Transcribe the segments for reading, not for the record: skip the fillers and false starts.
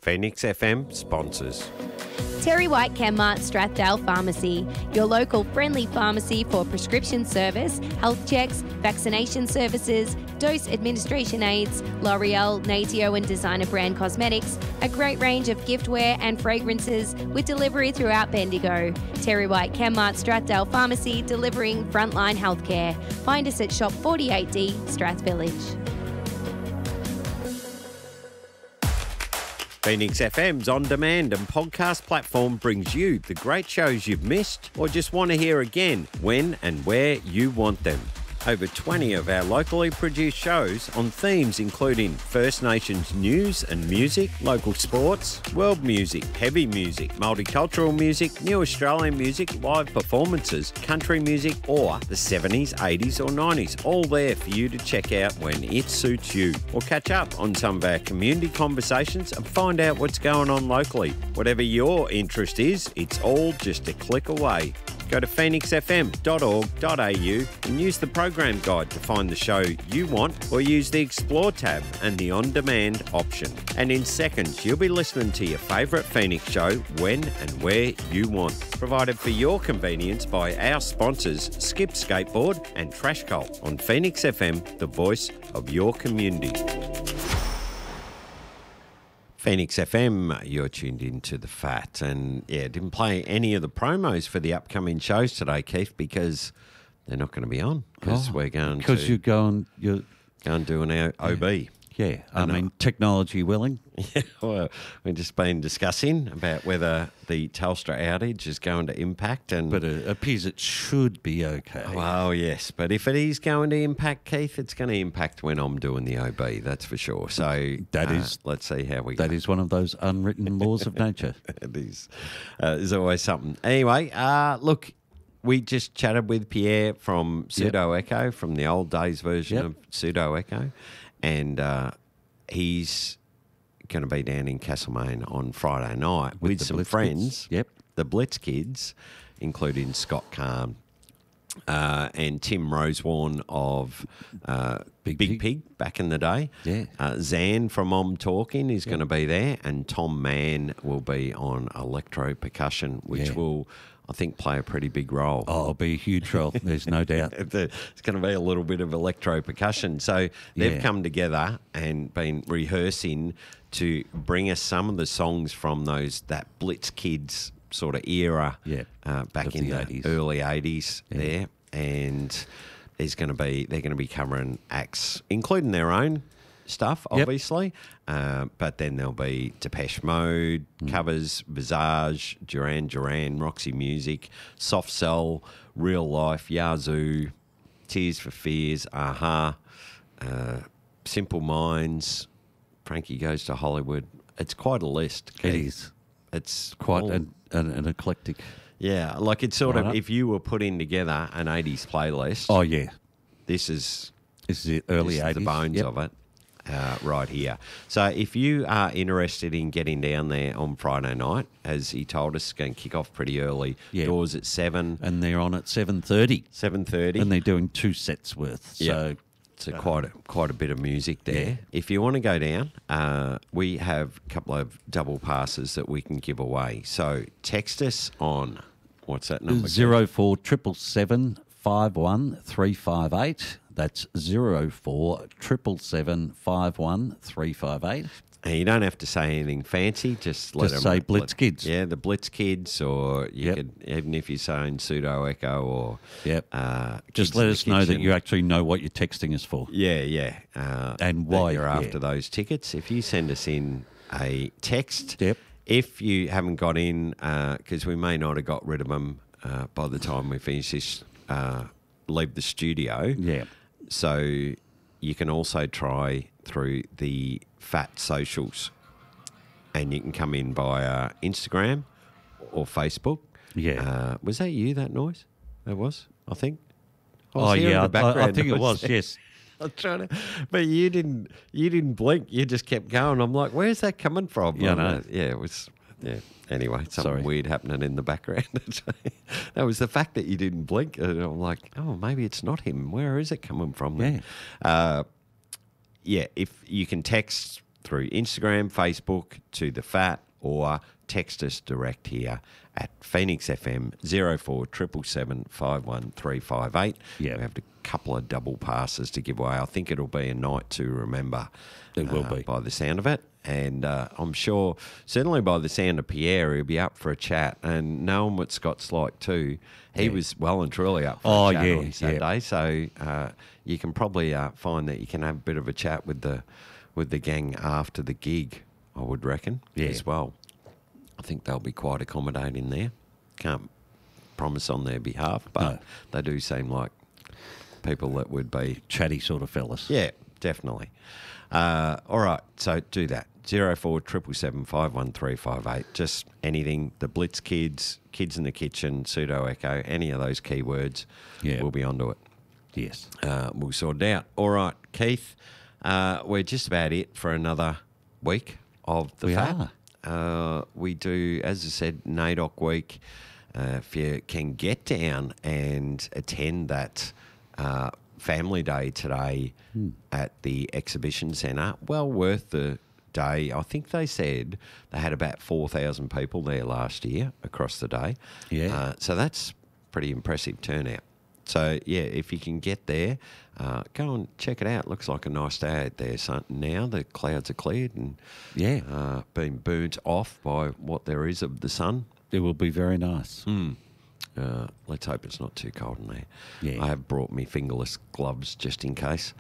Phoenix FM sponsors. Terry White Chemmart Strathdale Pharmacy, your local friendly pharmacy for prescription service, health checks, vaccination services, dose administration aids, L'Oreal, Natio and designer brand cosmetics, a great range of giftware and fragrances with delivery throughout Bendigo. Terry White Chemmart Strathdale Pharmacy, delivering frontline healthcare. Find us at Shop 48D, Strath Village. Phoenix FM's on-demand and podcast platform brings you the great shows you've missed or just want to hear again when and where you want them. Over 20 of our locally produced shows on themes including First Nations news and music, local sports, world music, heavy music, multicultural music, new Australian music, live performances, country music or the 70s, 80s or 90s. All there for you to check out when it suits you. Or catch up on some of our community conversations and find out what's going on locally. Whatever your interest is, it's all just a click away. Go to phoenixfm.org.au and use the program guide to find the show you want or use the Explore tab and the On-Demand option. And in seconds, you'll be listening to your favourite Phoenix show when and where you want. Provided for your convenience by our sponsors, Skip Skateboard and Trash Cult on Phoenix FM, the voice of your community. Phoenix FM, you're tuned into The Fat. And yeah, didn't play any of the promos for the upcoming shows today, Keith, because they're not going to be on. Because we're going to... Because you're going doing our OB. Yeah, I mean, technology willing. Yeah, well, we've just been discussing about whether the Telstra outage is going to impact. But it appears it should be okay. Well, yes, but if it is going to impact, Keith, it's going to impact when I'm doing the OB, that's for sure. So let's see how we go. That is one of those unwritten laws of nature. It is. There's always something. Anyway, look, we just chatted with Pierre from Pseudo Echo, from the old days version of Pseudo Echo. And he's going to be down in Castlemaine on Friday night with some Blitz friends. Kids. Yep. The Blitz Kids, including Scott Kahn and Tim Rosewarne of Big Pig back in the day. Yeah. Zan from Om Talking is going to be there, and Tom Mann will be on electro percussion, which will, I think, play a pretty big role. Oh, it'll be a huge role, there's no doubt. It's going to be a little bit of electro percussion. So they've come together and been rehearsing to bring us some of the songs from that Blitz Kids sort of era back in the 80s. Early 80s there. And they're going to be covering acts, including their own stuff, obviously, but then there'll be Depeche Mode covers, Visage, Duran Duran, Roxy Music, Soft Cell, Real Life, Yazoo, Tears for Fears, Aha, Simple Minds, Frankie Goes to Hollywood. It's quite a list. It is. It's quite an eclectic. Yeah, like it's sort of, if you were putting together an 80s playlist. Oh, yeah. This is the early 80s. The bones of it. Right here. So if you are interested in getting down there on Friday night, as he told us, it's going to kick off pretty early. Doors at 7. And they're on at 7:30. 7:30. And they're doing 2 sets worth. So quite a bit of music there. Yeah. If you want to go down, we have a couple of double passes that we can give away. So text us on, what's that number? 0477 51 358. That's 0477 51 358. And you don't have to say anything fancy. Just say Blitz Kids. Yeah, the Blitz Kids, or you could, even if you're saying Pseudo Echo or just let us know that you actually know what you're texting us for. Yeah. And why you're after those tickets. If you send us in a text, Yep. If you haven't got in, because we may not have got rid of them by the time we finish this, leave the studio. Yeah. So you can also try through the Fat socials, and you can come in via Instagram or Facebook. Yeah. Was that you, that noise? That was, I think. I think it was, yes. I'm trying to, but you didn't blink. You just kept going. I'm like, where's that coming from? Yeah, no. It was. Yeah. Anyway, something weird happening in the background. That was the fact that you didn't blink. And I'm like, oh, maybe it's not him. Where is it coming from? Then? Yeah. If you can text through Instagram, Facebook to The Fat, or text us direct here at Phoenix FM 0477 51358. Yeah. We have a couple of double passes to give away. I think it'll be a night to remember. It will be. By the sound of it. And I'm sure, certainly by the sound of Pierre, he'll be up for a chat. And knowing what Scott's like too, he was well and truly up for a chat on Saturday. So you can probably find that you can have a bit of a chat with the gang after the gig, I would reckon, as well. I think they'll be quite accommodating there. Can't promise on their behalf, but they do seem like people that would be chatty sort of fellas. Yeah, definitely. All right, so do that. 0477 51358. Just anything. The Blitz Kids, Kids in the Kitchen, Pseudo Echo, any of those keywords, we'll be onto it. Yes. We'll sort it out. All right, Keith, we're just about it for another week of the Fat. We do, as I said, NAIDOC week. If you can get down and attend that Family Day today at the exhibition centre, well worth the day. I think they said they had about 4,000 people there last year across the day. Yeah. So that's pretty impressive turnout. So, yeah, if you can get there, go and check it out. Looks like a nice day out there. So now the clouds are cleared and being burnt off by what there is of the sun. It will be very nice. Let's hope it's not too cold in there. Yeah. I have brought me fingerless gloves just in case,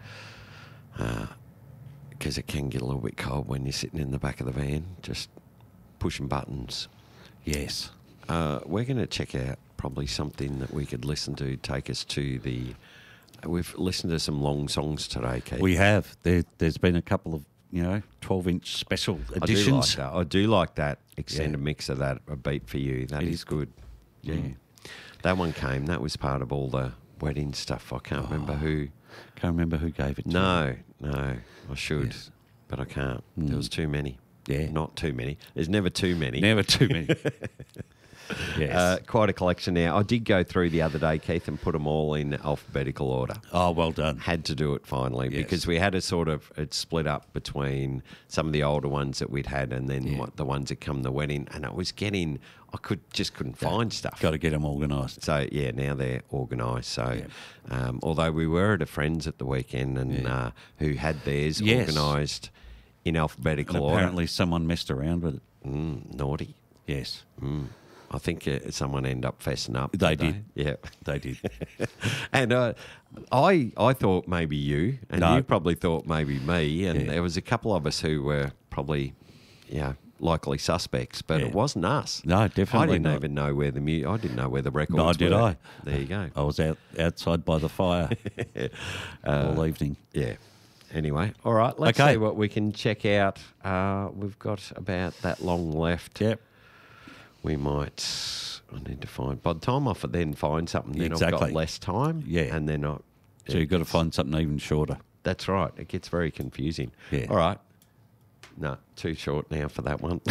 because it can get a little bit cold when you're sitting in the back of the van, just pushing buttons. Yes. We're going to check out probably something that we could listen to, take us to the... We've listened to some long songs today, Keith. We have. There's been a couple of, 12-inch special editions. I do like that extended mix of that, A Beat For You. That is good. Yeah. That one came. That was part of all the wedding stuff. I can't remember who. Can't remember who gave it to No. I should, but I can't. There was too many. Yeah. Not too many. There's never too many. Never too many. Yes. Quite a collection now. I did go through the other day, Keith, and put them all in alphabetical order. Oh, well done. Had to do it finally because we had it split up between some of the older ones that we'd had and then the ones that come the wedding. And I couldn't find stuff. Got to get them organised. So, now they're organised. So, although we were at a friend's at the weekend and who had theirs organised in alphabetical order. Apparently someone messed around with it. Naughty. Yes. I think someone ended up fessing up. They did. Yeah. They did. And I thought maybe you, and you probably thought maybe me, and there was a couple of us who were probably, likely suspects, but it wasn't us. No, definitely I didn't even know where I didn't know where the records were. Nor did I. There you go. I was outside by the fire all evening. Yeah. Anyway, all right, let's see what we can check out. We've got about that long left. Yep. I need to find, by the time I then find something, then I've got less time. Yeah. And then So you've got to find something even shorter. That's right. It gets very confusing. Yeah. All right. No, too short now for that one.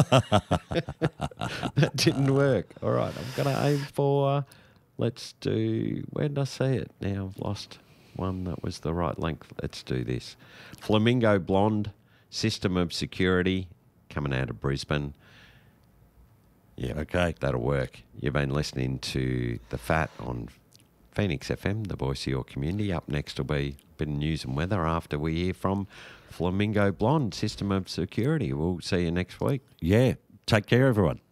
That didn't work. All right. I'm going to aim for, let's do, where did I see it? Now I've lost one that was the right length. Let's do this. Flamingo Blonde, System of Security, coming out of Brisbane. Yeah, okay. That'll work. You've been listening to The Fat on Phoenix FM, the voice of your community. Up next will be a bit of news and weather after we hear from Flamingo Blonde, System of Security. We'll see you next week. Yeah. Take care, everyone.